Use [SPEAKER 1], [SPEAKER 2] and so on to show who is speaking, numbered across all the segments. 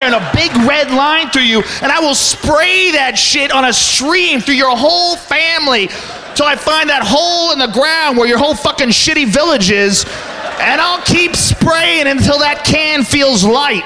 [SPEAKER 1] and a big red line through you, and I will spray that shit on a stream through your whole family till I find that hole in the ground where your whole fucking shitty village is, and I'll keep spraying until that can feels light.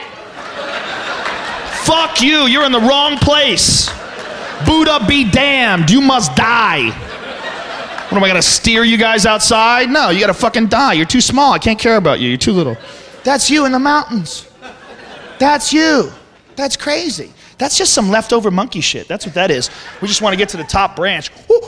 [SPEAKER 1] Fuck you, you're in the wrong place. Buddha be damned, you must die. What am I gonna steer you guys outside? No, you gotta fucking die. You're too small, I can't care about you, you're too little. That's you in the mountains. That's you. That's crazy. That's just some leftover monkey shit. That's what that is. We just want to get to the top branch.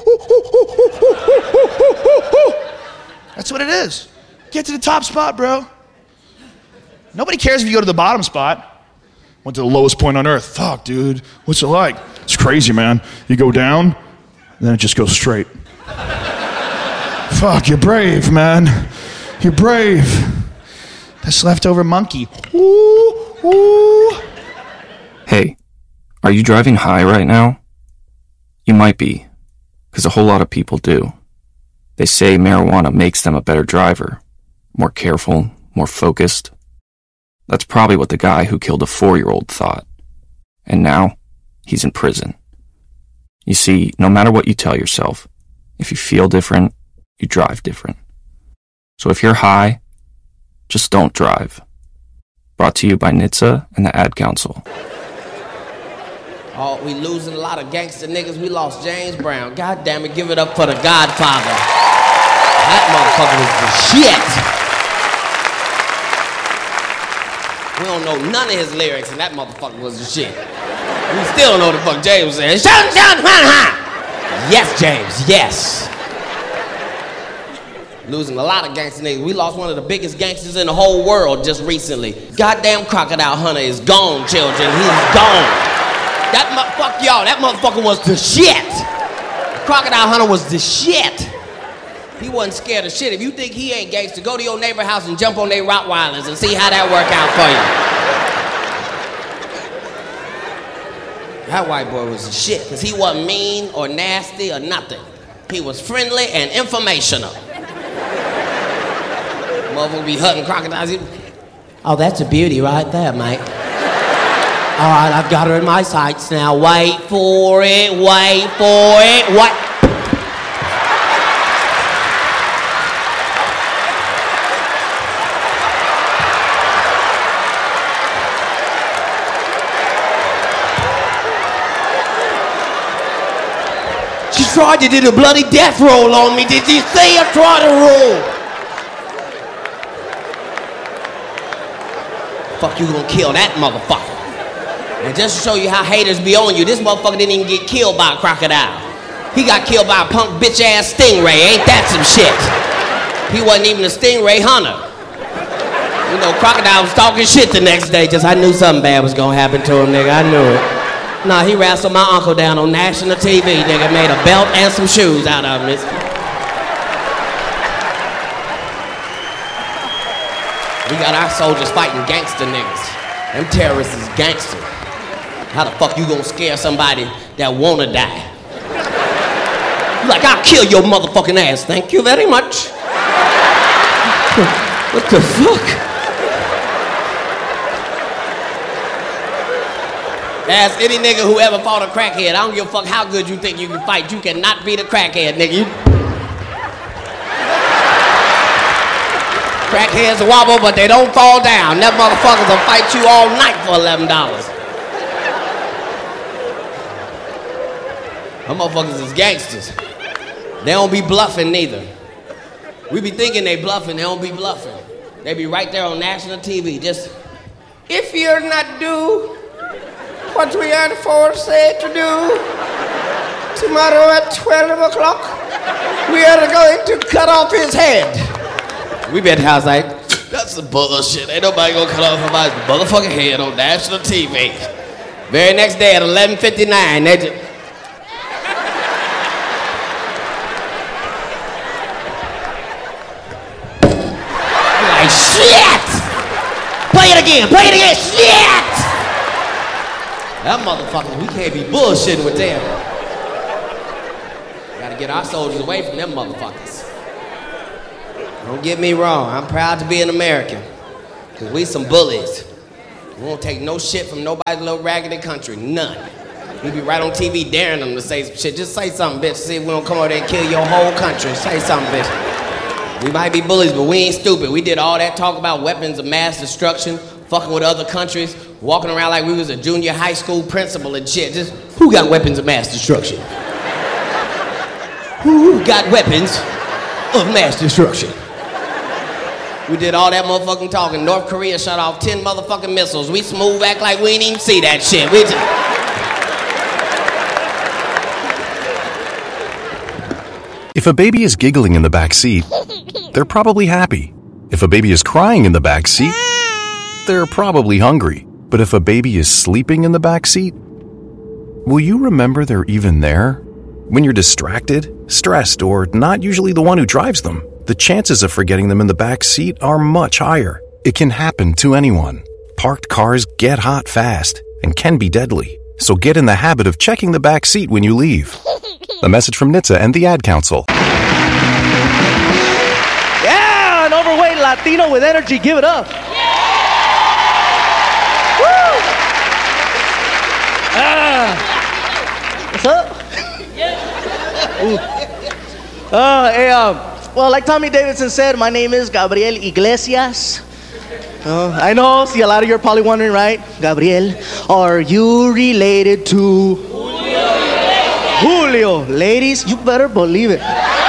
[SPEAKER 1] That's what it is. Get to the top spot, bro. Nobody cares if you go to the bottom spot. Went to the lowest point on earth. Fuck, dude. What's it like? It's crazy, man. You go down, and then it just goes straight. Fuck, you're brave, man. You're brave. That's leftover monkey. Ooh, ooh.
[SPEAKER 2] Hey, are you driving high right now? You might be, because a whole lot of people do. They say marijuana makes them a better driver, more careful, more focused. That's probably what the guy who killed a 4-year-old thought. And now, he's in prison. You see, no matter what you tell yourself, if you feel different, you drive different. So if you're high, just don't drive. Brought to you by NHTSA and the Ad Council.
[SPEAKER 3] Oh, we losing a lot of gangster niggas. We lost James Brown. God damn it, give it up for the Godfather. That motherfucker was the shit. We don't know none of his lyrics, and that motherfucker was the shit. We still don't know what the fuck James was saying. Yes, James, yes. Losing a lot of gangster niggas. We lost one of the biggest gangsters in the whole world just recently. Goddamn Crocodile Hunter is gone, children. He's gone. Fuck y'all, that motherfucker was the shit. Crocodile Hunter was the shit. He wasn't scared of shit. If you think he ain't gangster, go to your neighbor's house and jump on their Rottweilers and see how that work out for you. That white boy was the shit, because he wasn't mean or nasty or nothing. He was friendly and informational. Motherfucker be hunting crocodiles. Oh, that's a beauty right there, mate. All right, I've got her in my sights now. Wait for it, wait for it, wait. She tried to do a bloody death roll on me. Did you see her try to roll? Fuck, you gonna kill that motherfucker. And just to show you how haters be on you, this motherfucker didn't even get killed by a crocodile. He got killed by a punk bitch ass stingray. Ain't that some shit? He wasn't even a stingray hunter. You know, crocodile was talking shit the next day. Just I knew something bad was gonna happen to him, nigga. I knew it. Nah, he wrestled my uncle down on national TV, nigga. Made a belt and some shoes out of him. We got our soldiers fighting gangster niggas. Them terrorists is gangster. How the fuck you gonna scare somebody that wanna die? You like, I'll kill your motherfucking ass. Thank you very much. What the fuck? Ask any nigga who ever fought a crackhead. I don't give a fuck how good you think you can fight. You cannot beat a crackhead, nigga. Crackheads wobble, but they don't fall down. Them motherfuckers will fight you all night for $11. Them motherfuckers is gangsters. They don't be bluffing neither. We be thinking they bluffing, they don't be bluffing. They be right there on national TV, just, if you're not do what we are forced to do, tomorrow at 12 o'clock, we are going to cut off his head. We be at the house like, that's some bullshit. Ain't nobody gonna cut off somebody's motherfucking head on national TV. Very next day at 11:59, they just... like, shit! Play it again, shit! That motherfucker, we can't be bullshitting with them. Gotta get our soldiers away from them motherfuckers. Don't get me wrong, I'm proud to be an American, because we some bullies. We won't take no shit from nobody's little raggedy country. None. We be right on TV daring them to say some shit. Just say something, bitch. See if we don't come over there and kill your whole country. Say something, bitch. We might be bullies, but we ain't stupid. We did all that talk about weapons of mass destruction, fucking with other countries, walking around like we was a junior high school principal and shit. Just, who got weapons of mass destruction? Who got weapons of mass destruction? We did all that motherfucking talking. North Korea shot off 10 motherfucking missiles. We smooth act like we didn't even see that shit. We just...
[SPEAKER 4] If a baby is giggling in the back seat, they're probably happy. If a baby is crying in the back seat, they're probably hungry. But if a baby is sleeping in the back seat, will you remember they're even there? When you're distracted, stressed, or not usually the one who drives them, the chances of forgetting them in the back seat are much higher. It can happen to anyone. Parked cars get hot fast and can be deadly. So get in the habit of checking the back seat when you leave. A message from NHTSA and the Ad Council.
[SPEAKER 5] Yeah, an overweight Latino with energy. Give it up. Woo! What's up? Well, like Tommy Davidson said, my name is Gabriel Iglesias. I know, see, a lot of you are probably wondering, right? Gabriel, are you related to Julio? Ladies, you better believe it.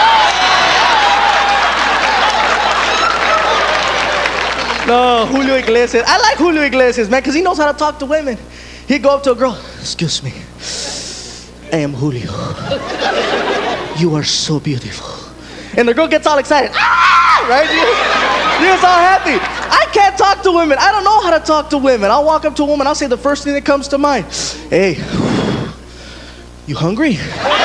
[SPEAKER 5] No, Julio Iglesias. I like Julio Iglesias, man, because he knows how to talk to women. He'd go up to a girl, excuse me, I am Julio. You are so beautiful. And the girl gets all excited. Ah! Right? She gets all happy. I can't talk to women. I don't know how to talk to women. I'll walk up to a woman. I'll say the first thing that comes to mind. Hey, you hungry?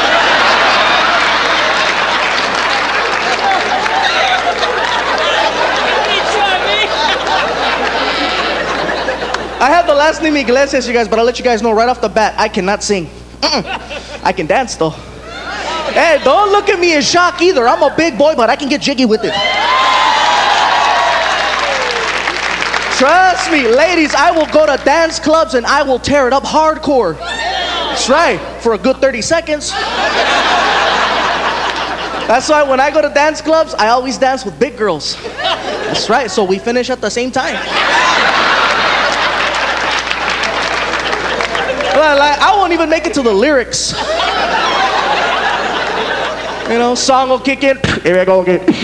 [SPEAKER 5] I have the last name Iglesias, you guys, but I'll let you guys know right off the bat, I cannot sing. I can dance, though. Hey, don't look at me in shock either. I'm a big boy, but I can get jiggy with it. Trust me, ladies, I will go to dance clubs and I will tear it up hardcore. That's right, for a good 30 seconds. That's why when I go to dance clubs, I always dance with big girls. That's right, so we finish at the same time. Like, I won't even make it to the lyrics. You know, song will kick in. Here I go again.